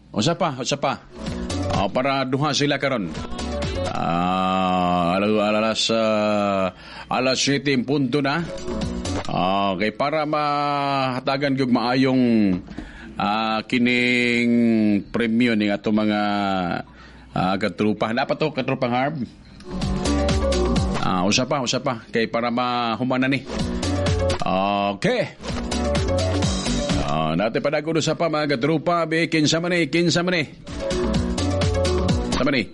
Usa pa. Para duha sila karon. Alas 7 punto na. Okay, para mahatagan yung maayong kining premyo ning ato mga katrupa. Dapat to katrupang Harb. Usa pa kay para mahumana ni. Okay. Natin padagon sa pa mga katrupa, kinsa man ni. Sama ni.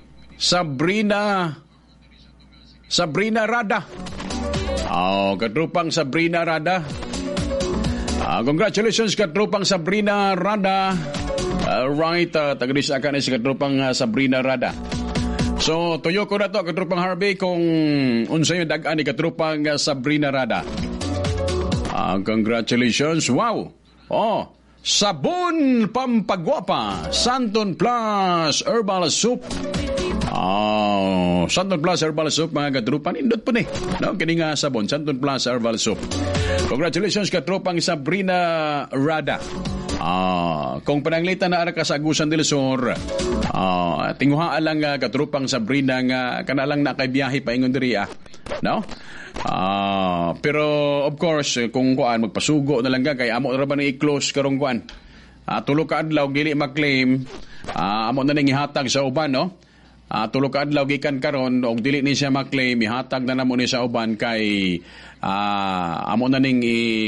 Sabrina Rada. Katrupang Sabrina Rada. Congratulations katrupang Sabrina Rada. Right, tagadis akan si katrupang Sabrina Rada. So, tuyo ko na to katrupang Harvey kung unsa yung dagaan ni katrupang Sabrina Rada. Congratulations. Wow. Sabon Pampagwapa, Santon Plus Herbal Soup. Santon Plus Herbal Soup, mga katrupa, nindot po ni. No? Kini nga sabon, Santon Plus Herbal Soup. Congratulations katrupang Sabrina Rada. Kung pananglitan na ara ka sa Agusan del Sur, tinguhaan lang katrupang Sabrina nga kanalang nakaibiyahe pa ingon diri no? Pero of course kung kuan magpasugo na lang kay amo ra ba ni i-close karong kuan. Tulo ka adlaw dili ma-claim, amo na ning ihatag sa uban, no? Tulo ka adlaw gikan karon og dili ni siya ma-claim, ihatag na namo ni sa uban kay amo na ning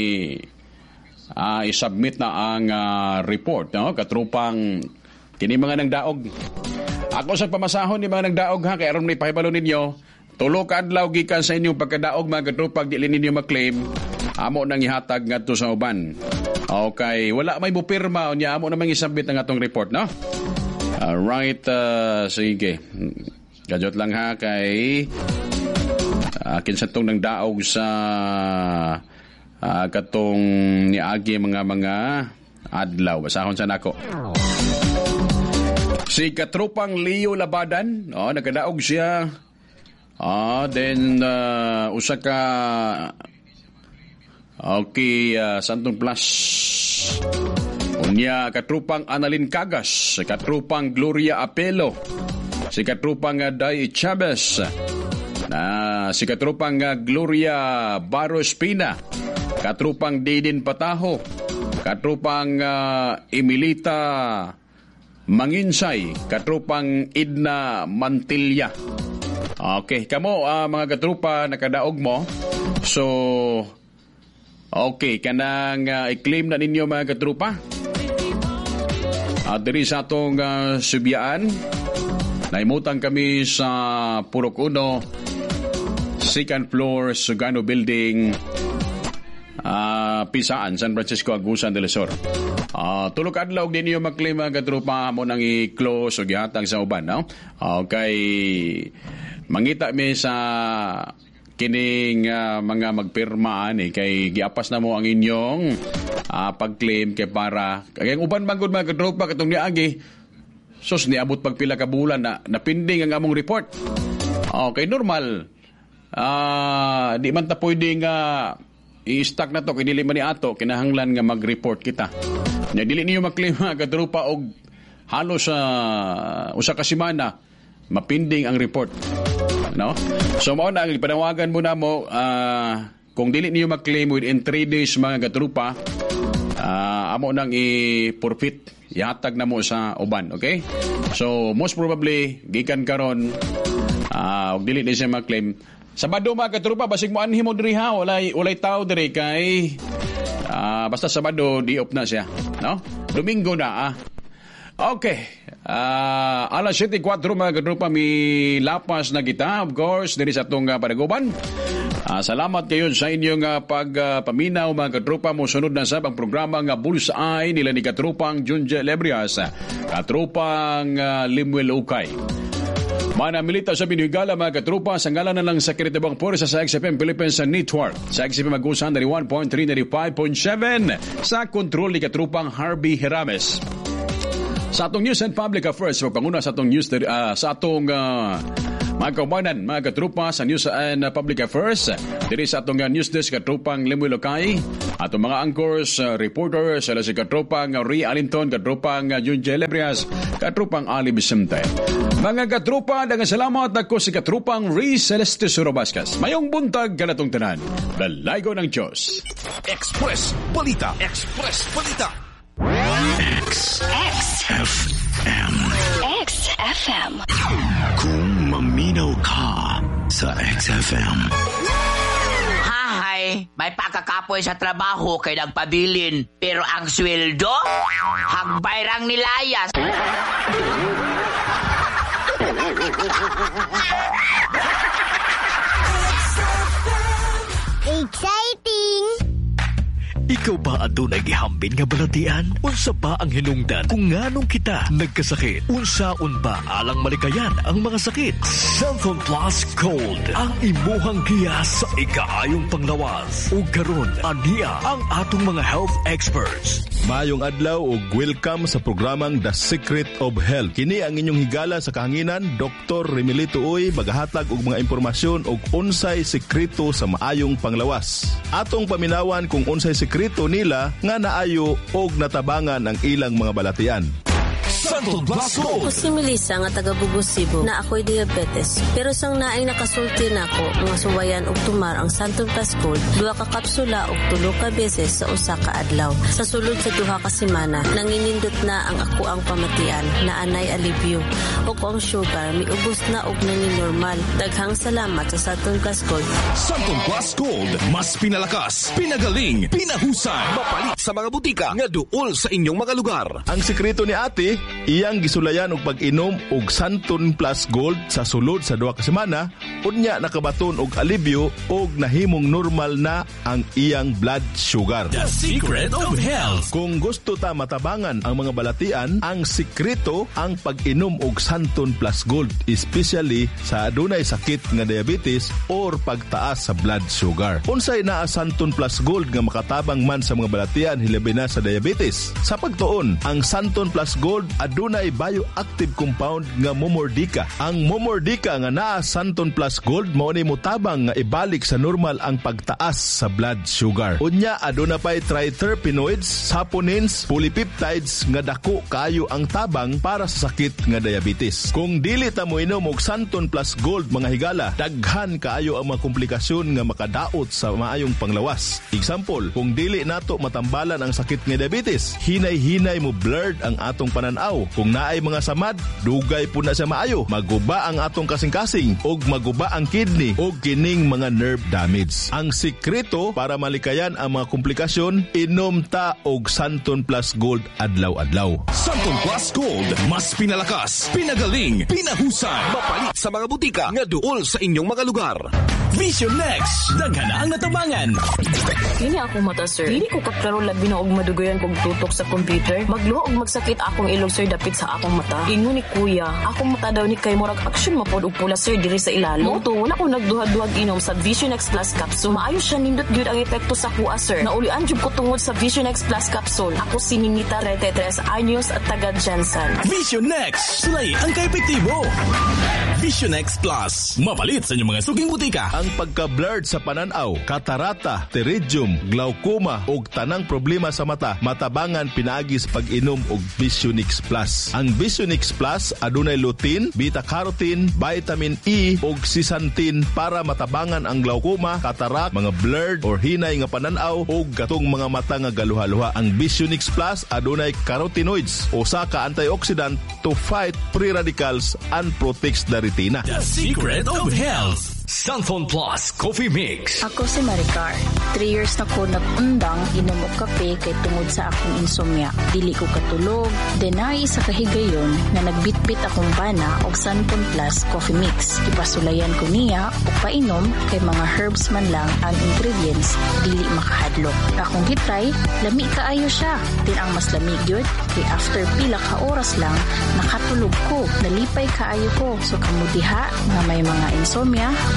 i-submit na ang report, no? Katrupang kini mga nagdaog. Ako sa pamasahon ni mga nagdaog kay aron ni pahibalo ninyo. Tulo ka adlaw gikan sa inyong pagkadaog mga katrupag dili ninyo ma-claim, amo nang ihatag ngadto sa uban. Okay, wala may bupirma unya amo namang isubmit ang atong report, no? Alright, sige. Gadjot lang ha kay kinsa tong nang daog sa katong niagi mga adlaw. Basahon sa nako. Si katrupang Leo Labadan, nagkadaog siya. Then usa ka Santon Plus. Unya katrupang Annalyn Cagas, katrupang Gloria Apelo, si katrupang Day Chavez, si katrupang Gloria Barros Pina, katrupang Didin Pataho, katrupang Emilita Manginsay, katrupang Idna Mantilla. Okay, kamo mga katrupa nakadaog mo. So okay, kanang i-claim na ninyo mga katrupa. Diri sa atong Subiaan, naimutang kami sa Purok 1, second floor, Sugano Building, Pisaan, San Francisco, Agusan del Sur. Tulog adlaw din niyo mag-claim mga katrupa mo nang i-close o gihatag sa uban, no? Okay, mangita mi sa kining mga magpirmaan kay giapas na mo ang inyong pag-claim kay para kay uban manggod mga katropa katong niagi sus niabot pagpila ka bulan na napinding ang among report. Okay, normal. Di man ta pwedeng i-stack na to kay dili man ni ato kinahanglan nga mag-report kita. Nya dili niyo mag-claim mga katropa og halos usa ka semana mapinding ang report, no? So mao na ipanawagan mo na mo kung dili niyo mag-claim within 3 days mga katrupa, amo nang i-forfeit, ihatag na mo sa uban, okay? So most probably gikan karon og dili ni siya mag-claim Sabado mga katrupa, basig mo anhi mo diri ha, walay tao diri kay basta Sabado di off na siya, no? Domingo na Okay. Alas 7:04 mga katrupa, mi lapas na kita, of course, diri sa atong panaguban. Salamat kayo sa inyong pagpaminaw mga katrupa. Musunod na sa pagprograma nga Bullseye nila ni katrupang Junje Lebrias, katrupang Limuel Ukay. Manamilita sa Binigala mga katrupa sa ngalan na lang sa Kiritibang Pursa sa XFM Philippines Network. Sa XFM Agusan 1.3, 95.7 sa kontrol ni katrupang Harvey Herames. Sa atong News and Public Affairs, pagpanguna sa atong news sa atong Mga kaubanan, mga katrupa sa News and Public Affairs, diri sa atong News Desk katrupang Limoy Lokay, atong mga anchors, reporters, sila si katrupang Ray Alinton, katrupang Junjay Lebrias, katrupang Ali Vicente. Mga katrupa, dagang salamat ako si katrupang Ray Celeste Surobascas. Mayong buntag kalatong tanan, Dalaygo ng Diyos. Express Balita. Express Balita. XFM. XFM. Kung maminaw ka sa XFM. Hay, may pagkakapoy sa trabaho kay nagpabilin. Pero ang sweldo, hagbayrang nilayas. Exciting! Ikaw ba adunay gihambin nga balatian? Unsa ba ang hinungdan kung nganong kita nagkasakit? Unsaon ba alang malikayan ang mga sakit? Cellphone Plus Gold ang imuhang giya sa ikaayong panglawas. O karon aniya ang atong mga health experts. Maayong adlaw ug welcome sa programang The Secret of Health. Kini ang inyong higala sa kahanginan, Dr. Remilito Uy, magahatag og mga impormasyon og unsay sekreto sa maayong panglawas. Atong paminawan kung unsay sekreto nila nga naayo og natabangan ang ilang mga balatian. Cellphone Plus Gold. Ako si Melissa nga taga Bubusibo na ako'y diabetes. Pero sang naay nakasulti na ako mga suwayan og tumar ang Santon Plus Gold, 2 ka kapsula og 3 ka beses sa usa ka adlaw. Sa sulod sa 2 ka semana, nanginindot na ang ako ang pamatian na anay alibyo. O ang sugar miubos na og normal. Daghang salamat sa Santon Plus Gold. Santon Plus Gold, mas pinalakas, pinagaling, pinahusay. Mapalit sa mga butika nga duol sa inyong mga lugar. Ang sekreto ni ate, iyang gisulayan og pag-inom og Santon Plus Gold sa sulod sa 2 ka semana, unya nakabaton og alibyo og nahimong normal na ang iyang blood sugar. The Secret of Health. Kung gusto ta matabangan ang mga balatian, ang sekreto ang pag-inom og Santon Plus Gold, especially sa adunay sakit nga diabetes or pagtaas sa blood sugar. Unsay naa Santon Plus Gold nga makatabang man sa mga balatian hilabi na sa diabetes? Sa pagtuon, ang Santon Plus Gold adunay bioactive compound nga momordika. Ang momordika nga naa Santon Plus Gold mao ni motabang nga ibalik sa normal ang pagtaas sa blood sugar. Unya aduna pay triterpenoids, saponins, polypeptides nga dako kaayo ang tabang para sa sakit nga diabetes. Kung dili ta mo inom og Santon Plus Gold mga higala, daghan kaayo ang mga komplikasyon nga makadaot sa maayong panglawas. Example, kung dili nato matambalan ang sakit nga diabetes, hinay-hinay mo blurred ang atong pananaw. Kung naay mga samad, dugay po na sa maayo. Maguba ang atong kasing-kasing og maguba ang kidney og kining mga nerve damage. Ang sikreto para malikayan ang mga komplikasyon, inom ta og Santon Plus Gold adlaw-adlaw. Santon Plus Gold, mas pinalakas, pinagaling, pinahusay. Mapalit sa mga butika nga duol sa inyong mga lugar. Vision Next, daghan na ang natabangan. Dili ako mata, sir. Dili ko kaklaro labi na og madugayan kog tutok sa computer. Magluho og magsakit akong ilong, sir, dapit sa akong mata. Ingon ni kuya, akong mata daw ni kay murag action mapod og pula, sir, diri sa ilalo. Moto, wala ko nagduhad-duhad inom sa Vision X Plus Capsule. Maayo siya nindot gyud ang epekto sa kuha, sir. Naulian jud ko tungod sa Vision X Plus Capsule. Ako si Ninita Retetres Anyos at taga Jansan. Vision Next, sulay ang kaepektibo. Vision X Plus, mapalit sa inyong mga suging butika. Ang pagka-blurred sa pananaw, katarata, pterygium, glaucoma ug tanang problema sa mata, matabangan pinaagi sa pag-inom og Vision X Plus. Ang Vision X Plus adunay lutein, beta-carotene, vitamin E ug zeaxanthin para matabangan ang glaucoma, katarak, mga blurred or hinay nga pananaw ug katong mga mata nga galuha-luha. Ang Vision X Plus adunay carotenoids, usa ka antioxidant to fight free radicals and protects the retina. The Secret of Health. Santon Plus Coffee Mix. Ako si Maricar. 3 years na ko nag-undang inom og kape kay tungod sa akong insomnia. Dili ko katulog. Denay sa kahigayon na nagbitbit akong bana og Santon Plus Coffee Mix. Ipasulayan ko niya og painom kay mga herbs man lang ang ingredients, dili makahadlok. Akong gitry, lami kaayo siya. Din ang mas lamig yun kay after pila ka oras lang nakatulog ko. Nalipay kaayo ko. So kamudiha nga may mga insomnia,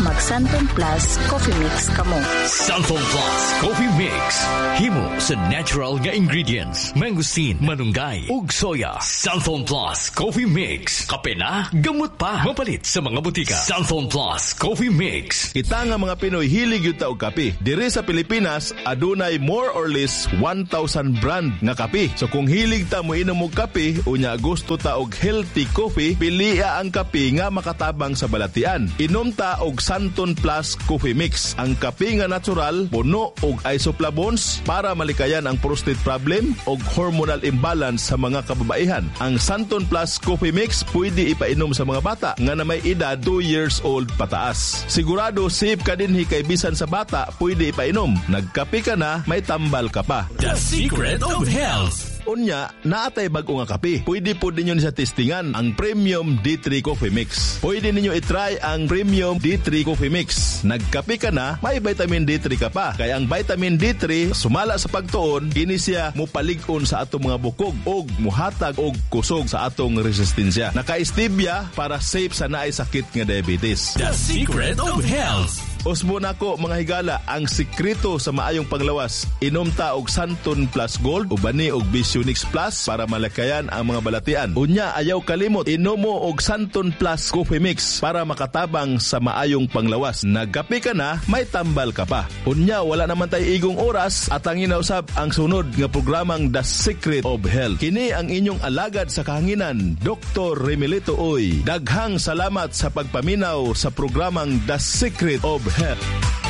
mag Santon Plus Coffee Mix kamo. Santon Plus Coffee Mix. Himo sa natural nga ingredients. Mangosteen, manunggay, ug soya. Santon Plus Coffee Mix. Kape na, gamot pa. Mapalit sa mga butika. Santon Plus Coffee Mix. Kita nga mga Pinoy hilig yun ta og kape. Diri sa Pilipinas, adunay more or less 1,000 brand nga kape. So kung hilig ta mo inom og kape, unya gusto ta og healthy coffee, piliya ang kape nga makatabang sa balatian. Inom ta og Santon Plus Coffee Mix. Ang kape nga natural, puno og isoflavones para malikayan ang prostate problem og hormonal imbalance sa mga kababaihan. Ang Santon Plus Coffee Mix pwede ipainom sa mga bata nga na may edad 2 years old pataas. Sigurado safe ka dinhi kay bisan sa bata pwede ipainom. Nagkape ka na, may tambal ka pa. The Secret of Health. Unya, naatay bago nga kape. Pwede po ninyo sa testingan ang Premium D3 Coffee Mix. Pwede ninyo itry ang Premium D3 Coffee Mix. Nagkape ka na, may vitamin D3 ka pa. Kaya ang vitamin D3, sumala sa pagtuon, kini siya mupalig-on sa atong mga bukog og muhatag og kusog sa atong resistensya. Naka-stevia para safe sa naay sakit nga diabetes. The Secret of Health. Usbo na ko mga higala, ang sikreto sa maayong panglawas. Inom ta og Santon Plus Gold o bani og Visionix Plus para malakayan ang mga balatian. Unya, ayaw kalimot, inom mo og Santon Plus Coffee Mix para makatabang sa maayong panglawas. Nagkape ka na, may tambal ka pa. Unya, wala naman tayo igong oras at ang inausab ang sunod nga programang The Secret of Health. Kini ang inyong alagad sa kahanginan, Dr. Remilito Oy. Daghang salamat sa pagpaminaw sa programang The Secret of Health.